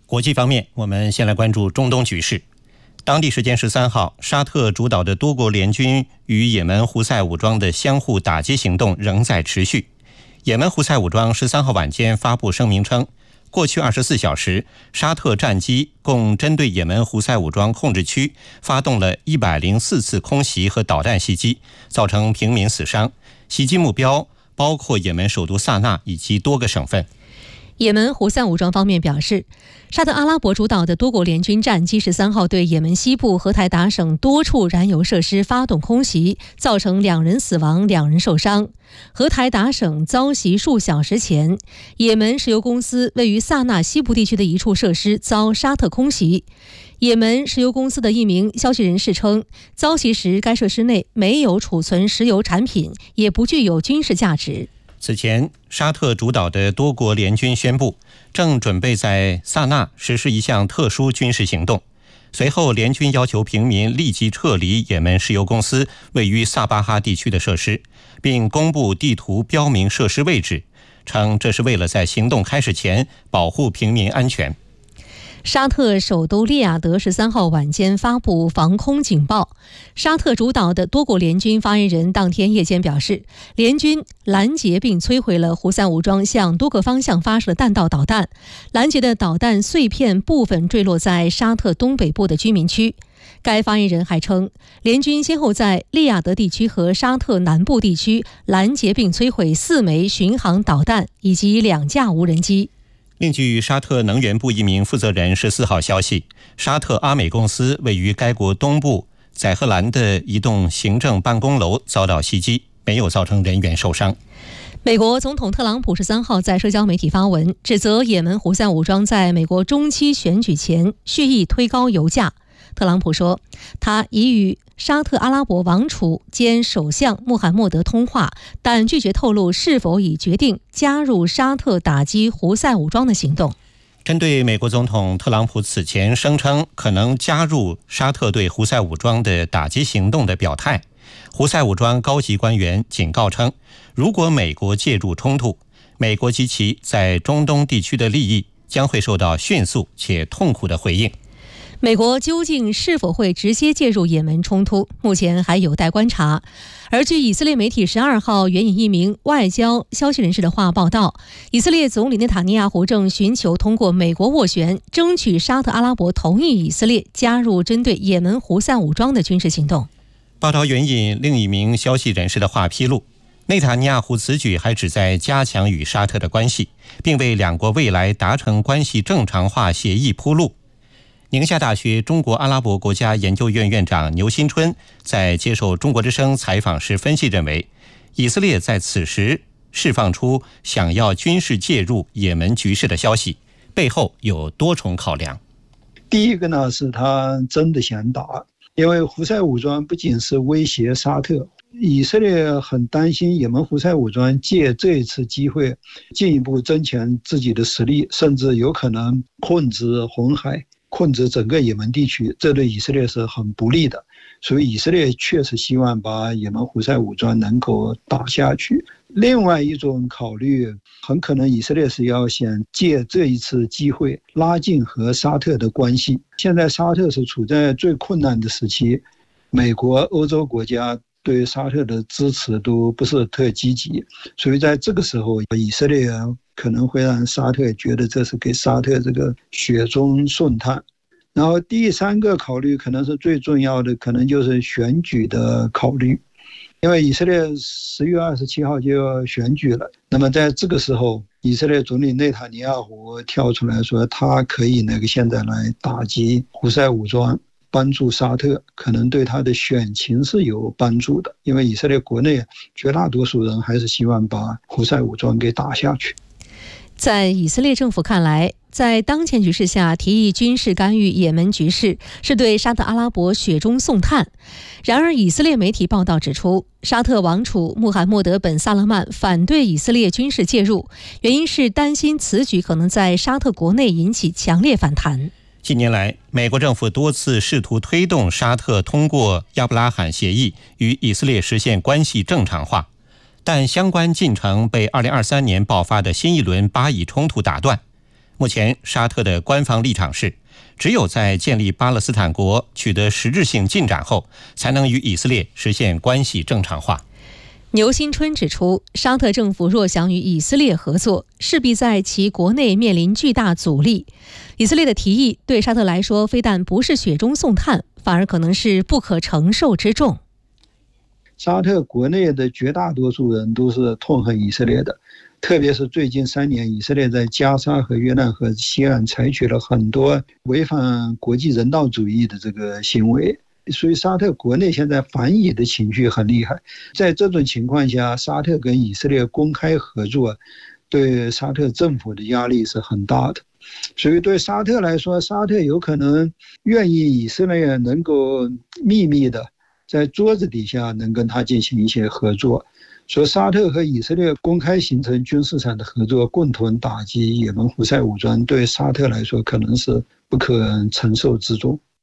国际方面，我们先来关注中东局势。当地时间13号，沙特主导的多国联军与也门胡塞武装的相互打击行动仍在持续。也门胡塞武装13号晚间发布声明称，过去24小时，沙特战机共针对也门胡塞武装控制区发动了104次空袭和导弹袭击，造成平民死伤。袭击目标包括也门首都萨那以及多个省份。 也门胡塞武装方面表示，沙特阿拉伯主导的多国联军战机13号对也门西部荷台达省多处燃油设施发动空袭，造成2人死亡、2人受伤。荷台达省遭袭数小时前，也门石油公司位于萨那西部地区的一处设施遭沙特空袭。也门石油公司的一名消息人士称，遭袭时该设施内没有储存石油产品，也不具有军事价值。 此前，沙特主导的多国联军宣布，正准备在萨那实施一项特殊军事行动。随后，联军要求平民立即撤离也门石油公司位于萨巴哈地区的设施，并公布地图标明设施位置，称这是为了在行动开始前保护平民安全。 沙特首都利雅得13号晚间发布防空警报。沙特主导的多国联军发言人当天夜间表示，联军拦截并摧毁了胡塞武装向多个方向发射的弹道导弹，拦截的导弹碎片部分坠落在沙特东北部的居民区。该发言人还称，联军先后在利雅得地区和沙特南部地区拦截并摧毁4枚巡航导弹以及2架无人机。 另据沙特能源部一名负责人14号消息，沙特阿美公司位于该国东部宰赫兰的一栋行政办公楼遭到袭击，没有造成人员受伤。 美国总统特朗普13号在社交媒体发文，指责也门胡塞武装在美国中期选举前蓄意推高油价。特朗普说，他已与沙特阿拉伯王储兼首相穆罕默德通话，但拒绝透露是否已决定加入沙特打击胡塞武装的行动。 针对美国总统特朗普此前声称可能加入沙特对胡塞武装的打击行动的表态，胡塞武装高级官员警告称，如果美国介入冲突，美国及其在中东地区的利益将会受到迅速且痛苦的回应。 美国究竟是否会直接介入也门冲突，目前还有待观察。而据以色列媒体12号援引一名外交消息人士的话报道，以色列总理内塔尼亚胡正寻求通过美国斡旋，争取沙特阿拉伯同意以色列加入针对也门胡塞武装的军事行动。 报道援引另一名消息人士的话披露，内塔尼亚胡此举还旨在加强与沙特的关系，并为两国未来达成关系正常化协议铺路。宁夏大学中国阿拉伯国家研究院院长牛新春在接受中国之声采访时分析认为，以色列在此时释放出想要军事介入也门局势的消息，背后有多重考量。 第一个呢，是他真的想打，因为胡塞武装不仅是威胁沙特，以色列很担心也门胡塞武装借这一次机会进一步增强自己的实力，甚至有可能控制红海，控制整个也门地区，这对以色列是很不利的。所以以色列确实希望把也门胡塞武装能够打下去。另外一种考虑，很可能以色列是要想借这一次机会拉近和沙特的关系。现在沙特是处在最困难的时期，美国、欧洲国家对沙特的支持都不是特积极，所以在这个时候，以色列可能会让沙特觉得这是给沙特这个雪中送炭。然后第三个考虑可能是最重要的，可能就是选举的考虑，因为以色列10月27号就要选举了。那么在这个时候，以色列总理内塔尼亚胡跳出来说，他可以现在来打击胡塞武装，帮助沙特，可能对他的选情是有帮助的。因为以色列国内绝大多数人还是希望把胡塞武装给打下去。 在以色列政府看来，在当前局势下提议军事干预也门局势，是对沙特阿拉伯雪中送炭。然而，以色列媒体报道指出，沙特王储穆罕默德本萨勒曼反对以色列军事介入，原因是担心此举可能在沙特国内引起强烈反弹。 近年来，美国政府多次试图推动沙特通过亚伯拉罕协议与以色列实现关系正常化，但相关进程被2023年爆发的新一轮巴以冲突打断。 目前沙特的官方立场是，只有在建立巴勒斯坦国取得实质性进展后，才能与以色列实现关系正常化。 牛新春指出，沙特政府若想与以色列合作，势必在其国内面临巨大阻力。以色列的提议对沙特来说，非但不是雪中送炭，反而可能是不可承受之重。 沙特国内的绝大多数人都是痛恨以色列的，特别是最近3年，以色列在加沙和约旦河西岸采取了很多违反国际人道主义的这个行为，所以沙特国内现在反以的情绪很厉害。在这种情况下，沙特跟以色列公开合作，对沙特政府的压力是很大的。所以对沙特来说，沙特有可能愿意以色列能够秘密的在桌子底下能跟他进行一些合作，所以沙特和以色列公开形成军事上的合作，共同打击也门胡塞武装，对沙特来说可能是不可承受之重。